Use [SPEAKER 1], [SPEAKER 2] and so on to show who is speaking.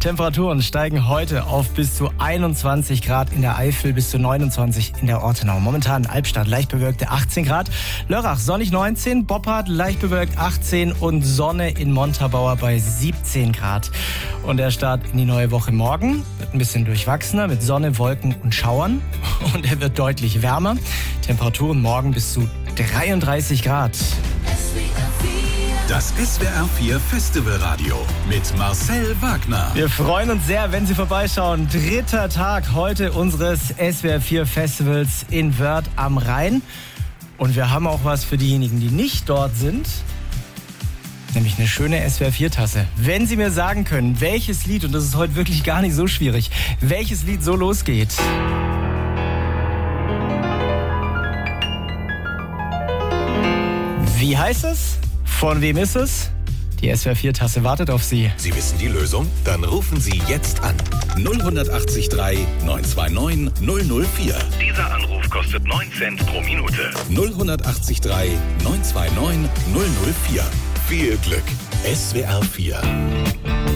[SPEAKER 1] Temperaturen steigen heute auf bis zu 21 Grad in der Eifel, bis zu 29 in der Ortenau. Momentan Albstadt leicht bewölkte 18 Grad, Lörrach sonnig 19, Boppard leicht bewölkt 18 und Sonne in Montabaur bei 17 Grad. Und der Start in die neue Woche morgen wird ein bisschen durchwachsener mit Sonne, Wolken und Schauern. Und er wird deutlich wärmer. Temperaturen morgen bis zu 33 Grad.
[SPEAKER 2] Das SWR4 Festivalradio mit Marcel Wagner.
[SPEAKER 1] Wir freuen uns sehr, wenn Sie vorbeischauen. 3. Tag heute unseres SWR4 Festivals in Wörth am Rhein. Und wir haben auch was für diejenigen, die nicht dort sind. Nämlich eine schöne SWR4-Tasse. Wenn Sie mir sagen können, welches Lied, und das ist heute wirklich gar nicht so schwierig, welches Lied so losgeht. Wie heißt es? Von wem ist es? Die SWR4-Tasse wartet auf Sie.
[SPEAKER 2] Sie wissen die Lösung? Dann rufen Sie jetzt an. 0183 929 004.
[SPEAKER 3] Dieser Anruf kostet 9 Cent pro Minute.
[SPEAKER 2] 0183 929 004. Viel Glück. SWR4.